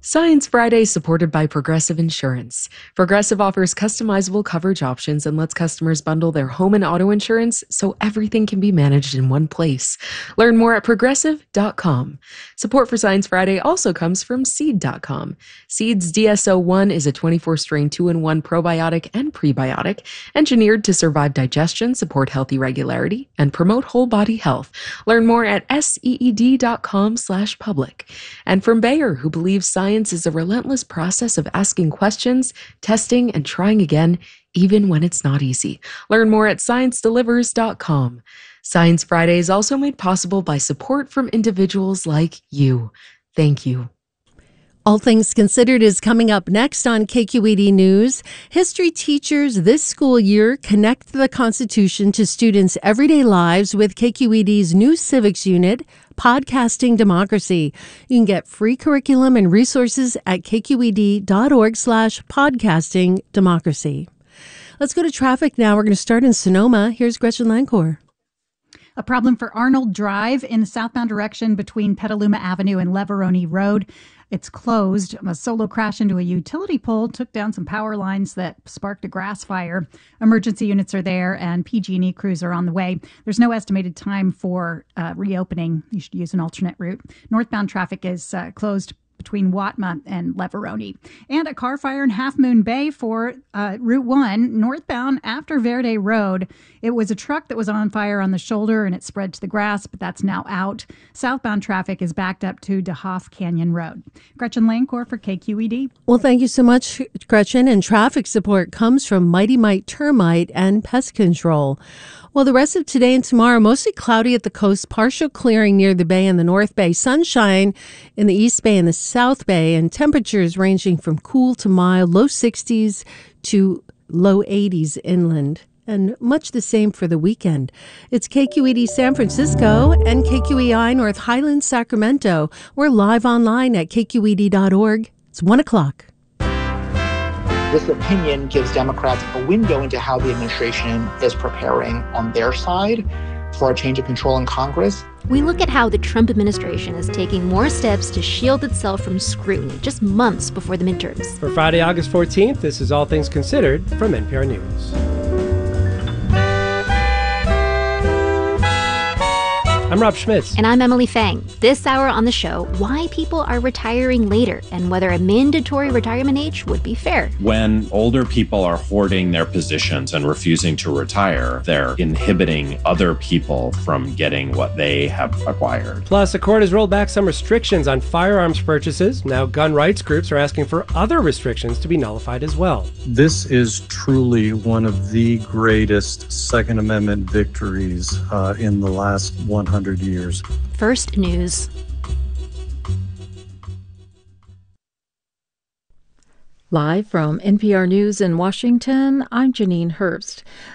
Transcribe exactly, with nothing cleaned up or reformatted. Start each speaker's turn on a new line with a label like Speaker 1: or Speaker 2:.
Speaker 1: Science Friday supported by Progressive Insurance. Progressive offers customizable coverage options and lets customers bundle their home and auto insurance so everything can be managed in one place. Learn more at progressive dot com. Support for Science Friday also comes from seed dot com. Seed's D S O one is a twenty-four strain two in one probiotic and prebiotic engineered to survive digestion, support healthy regularity, and promote whole body health. Learn more at seed dot com slash public. And from Bayer, who believes science is a relentless process of asking questions, testing, and trying again, even when it's not easy. Learn more at science delivers dot com. Science Friday is also made possible by support from individuals like you. Thank you.
Speaker 2: All Things Considered is coming up next on K Q E D News. History teachers this school year connect the Constitution to students' everyday lives with K Q E D's new civics unit, Podcasting Democracy. You can get free curriculum and resources at kqed.org slash podcasting democracy. Let's go to traffic now. We're going to start in Sonoma. Here's Gretchen Lancor.
Speaker 3: A problem for Arnold Drive in the southbound direction between Petaluma Avenue and Leveroni Road. It's closed. A solo crash into a utility pole took down some power lines that sparked a grass fire. Emergency units are there and P G and E crews are on the way. There's no estimated time for uh, reopening. You should use an alternate route. Northbound traffic is uh, closed between Watma and Leveroni. And a car fire in Half Moon Bay for uh, Route one, northbound after Verde Road. It was a truck that was on fire on the shoulder and it spread to the grass, but that's now out. Southbound traffic is backed up to DeHoff Canyon Road. Gretchen Lancor for K Q E D.
Speaker 2: Well, thank you so much, Gretchen. And traffic support comes from Mighty Mite Termite and Pest Control. Well, the rest of today and tomorrow, mostly cloudy at the coast, partial clearing near the bay and the North Bay, sunshine in the East Bay and the South Bay, and temperatures ranging from cool to mild, low sixties to low eighties inland. And much the same for the weekend. It's K Q E D San Francisco and K Q E I North Highlands, Sacramento. We're live online at k q e d dot org. It's one o'clock.
Speaker 4: This opinion gives Democrats a window into how the administration is preparing on their side for a change of control in Congress.
Speaker 5: We look at how the Trump administration is taking more steps to shield itself from scrutiny just months before the midterms.
Speaker 6: For Friday, August fourteenth, this is All Things Considered from N P R News. I'm Rob Schmitz.
Speaker 5: And I'm Emily Fang. This hour on the show, why people are retiring later and whether a mandatory retirement age would be fair.
Speaker 7: When older people are hoarding their positions and refusing to retire, they're inhibiting other people from getting what they have acquired.
Speaker 6: Plus, a court has rolled back some restrictions on firearms purchases. Now, gun rights groups are asking for other restrictions to be nullified as well.
Speaker 8: This is truly one of the greatest Second Amendment victories uh, in the last one hundred years.
Speaker 5: First News.
Speaker 9: Live from N P R News in Washington, I'm Janine Herbst.